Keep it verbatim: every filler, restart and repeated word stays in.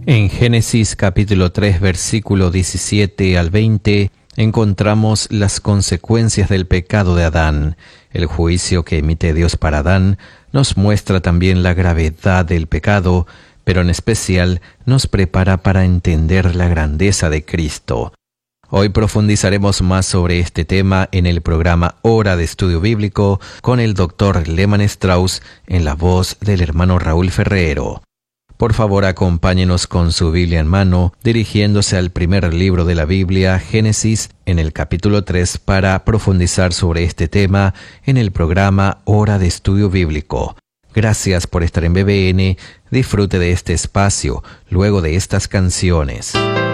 En Génesis capítulo tres, versículo diecisiete al veinte, encontramos las consecuencias del pecado de Adán. El juicio que emite Dios para Adán nos muestra también la gravedad del pecado, pero en especial nos prepara para entender la grandeza de Cristo. Hoy profundizaremos más sobre este tema en el programa Hora de Estudio Bíblico con el doctor Lehman Strauss en la voz del hermano Raúl Ferrero. Por favor, acompáñenos con su Biblia en mano, dirigiéndose al primer libro de la Biblia, Génesis, en el capítulo tres, para profundizar sobre este tema en el programa Hora de Estudio Bíblico. Gracias por estar en B B N. Disfrute de este espacio luego de estas canciones.